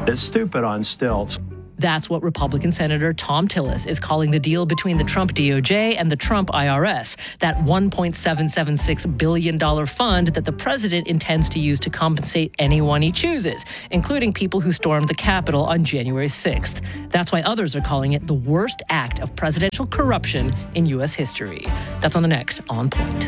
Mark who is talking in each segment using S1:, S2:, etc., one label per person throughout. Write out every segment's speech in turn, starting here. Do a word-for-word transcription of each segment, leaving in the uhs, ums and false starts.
S1: It's stupid on stilts.
S2: That's what Republican Senator Thom Tillis is calling the deal between the Trump D O J and the Trump I R S, that one point seven seven six billion dollars fund that the president intends to use to compensate anyone he chooses, including people who stormed the Capitol on January sixth. That's why others are calling it the worst act of presidential corruption in U S history. That's on the next On Point.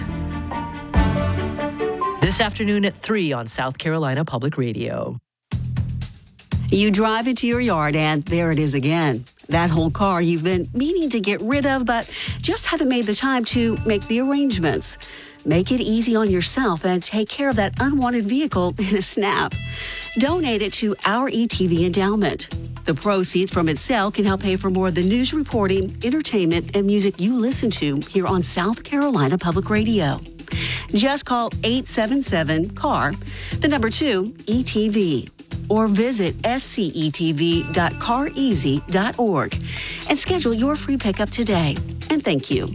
S2: This afternoon at three on South Carolina Public Radio.
S3: You drive into your yard and there it is again. That whole car you've been meaning to get rid of, but just haven't made the time to make the arrangements. Make it easy on yourself and take care of that unwanted vehicle in a snap. Donate it to our E T V endowment. The proceeds from its sale can help pay for more of the news reporting, entertainment, and music you listen to here on South Carolina Public Radio. Just call eight seven seven C A R, the number two, E T V, or visit S C E T V dot car easy dot org and schedule your free pickup today. And thank you.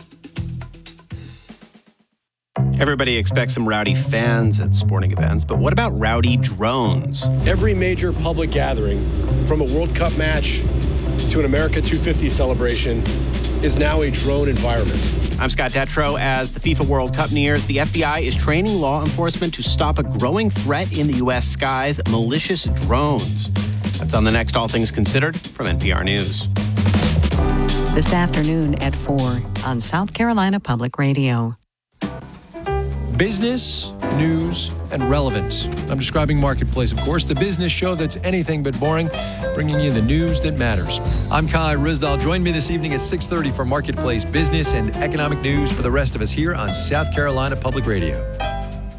S4: Everybody expects some rowdy fans at sporting events, but what about rowdy drones?
S5: Every major public gathering, from a World Cup match to an America two fifty celebration, is now a drone environment.
S4: I'm Scott Detrow. As the FIFA World Cup nears, the F B I is training law enforcement to stop a growing threat in the U S skies, malicious drones. That's on the next All Things Considered from N P R News.
S6: This afternoon at four on South Carolina Public Radio.
S7: Business, news, and relevance. I'm describing Marketplace, of course, the business show that's anything but boring, bringing you the news that matters. I'm Kai Rizdal. Join me this evening at six thirty for Marketplace business and economic news for the rest of us here on South Carolina Public Radio.